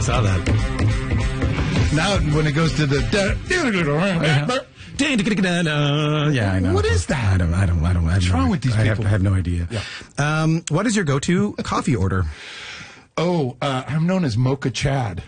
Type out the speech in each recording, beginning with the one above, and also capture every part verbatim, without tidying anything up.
saw that. Now, when it goes to the... Yeah, I know. What is that? I don't, I don't, I don't. What's wrong with these I people? have, I have no idea. Yeah. Um, what is your go-to coffee order? Oh, uh, I'm known as Mocha Chad.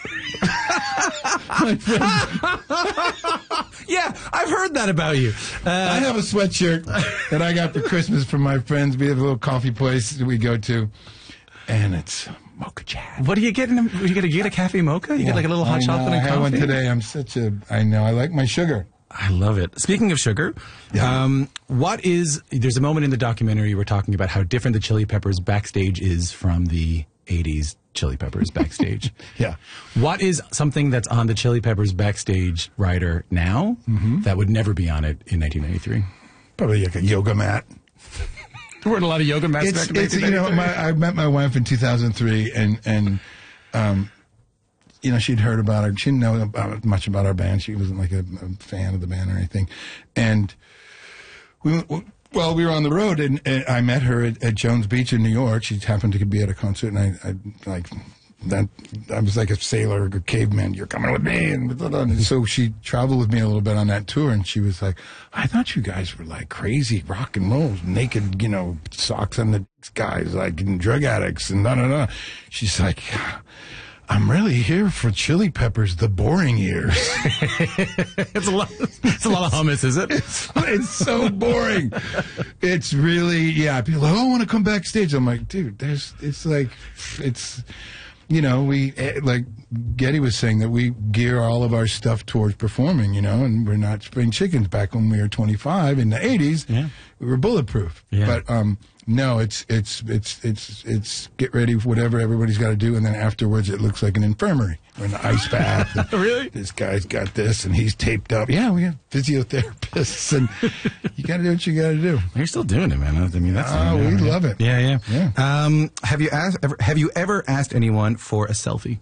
My friends, Yeah, I've heard that about you. Uh, I have a sweatshirt that I got for Christmas from my friends. We have a little coffee place that we go to, and it's Mocha Chad. what do you get in a, you get a, you get a cafe mocha? You get like a little hot I know, chocolate and I coffee? had one today. I'm such a... I know. I like my sugar. I love it. Speaking of sugar, Yeah. um, what is... There's a moment in the documentary you were talking about how different the Chili Peppers backstage is from the eighties Chili Peppers backstage. Yeah. What is something that's on the Chili Peppers backstage rider now that would never be on it in nineteen ninety-three? Probably like a yoga mat. There weren't a lot of yoga mats It's, back in it's you know, my, I met my wife in two thousand three, and and um, you know, she'd heard about her. She didn't know about, much about our band. She wasn't like a, a fan of the band or anything. And we went, well, we were on the road, and, and I met her at, at Jones Beach in New York. She happened to be at a concert, and I, I like that. I was like a sailor, a caveman. You're coming with me, and, and so she traveled with me a little bit on that tour. And she was like, "I thought you guys were like crazy rock and roll, naked, you know, socks on the guys, like and drug addicts, and da da da." She's like, "I'm really here for Chili Peppers, the boring years." It's a lot. It's a lot of hummus, is it? It's, it's so boring. It's really, yeah. People are like, "Oh, I want to come backstage." I'm like, dude, there's, it's like, it's, you know, we, eh, like Getty was saying that we gear all of our stuff towards performing, you know, and we're not spring chickens. Back when we were twenty-five in the eighties, Yeah. we were bulletproof. Yeah. But, um, no, it's, it's, it's, it's, it's get ready for whatever everybody's got to do. And then afterwards it looks like an infirmary or an ice bath. And Really? this guy's got this and he's taped up. Yeah, we have physiotherapists and you got to do what you got to do. You're still doing it, man. I mean, that's. Oh, we love it. Yeah, yeah. Yeah. Um, have you asked? Ever, have you ever asked anyone for a selfie?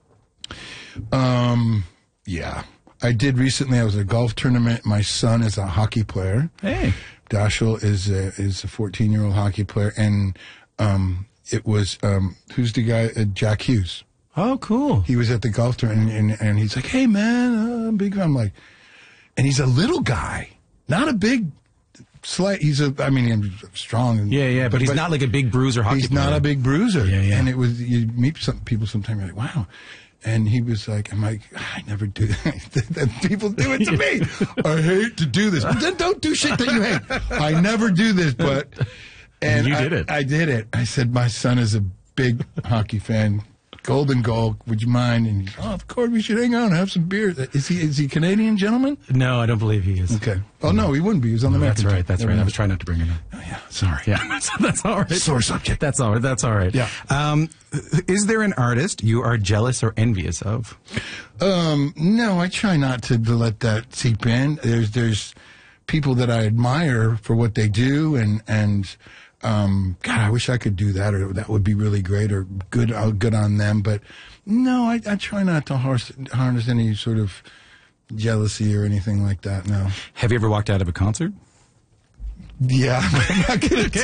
Um, yeah. I did recently. I was at a golf tournament. My son is a hockey player. Hey. Dashel is a, is a fourteen-year-old hockey player. And um, it was, um, who's the guy? Uh, Jack Hughes. Oh, cool. He was at the golf tournament, and, and, and he's like, "Hey, man, uh, big." I'm like, and he's a little guy, not a big, slight. He's a, I mean, he's strong. And, Yeah, yeah, but, he's not like a big bruiser hockey He's player. not a big bruiser. Yeah, yeah. And it was, you meet some people sometimes, you're like, wow. And he was like, I'm like, I never do that. People do it to me. I hate to do this. But then don't do shit that you hate. I never do this, but. And You I, did it. I did it. I said, my son is a big hockey fan. Golden goal, would you mind? And he's, oh, of course, we should hang out and have some beer. Is he is he a Canadian gentleman? No, I don't believe he is. Okay. Oh, no, he wouldn't be. He was on the No, that's American right. That's team. right. I was trying not to bring it up. Oh, yeah, sorry. Yeah, that's, that's all right. Sore subject. That's all right. That's all right. Yeah. Um, is there an artist you are jealous or envious of? Um, no, I try not to, to let that seep in. There's there's people that I admire for what they do, and and um, God, I wish I could do that, or that would be really great, or good, uh, good on them. But no, I, I try not to harness, harness any sort of jealousy or anything like that. No. Have you ever walked out of a concert? Yeah, I'm not gonna Okay,